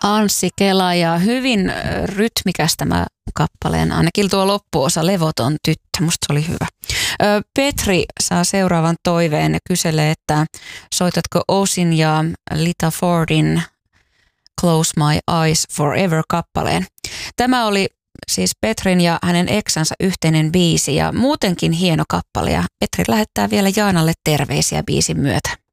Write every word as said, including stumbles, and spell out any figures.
Anssi Kela ja hyvin rytmikäs tämä kappaleen, ainakin tuo loppuosa, Levoton tyttö, musta se oli hyvä. Petri saa seuraavan toiveen ja kyselee, että soitatko Osin ja Lita Fordin Close My Eyes Forever kappaleen. Tämä oli siis Petrin ja hänen eksänsä yhteinen biisi ja muutenkin hieno kappale ja Petri lähettää vielä Jaanalle terveisiä biisin myötä.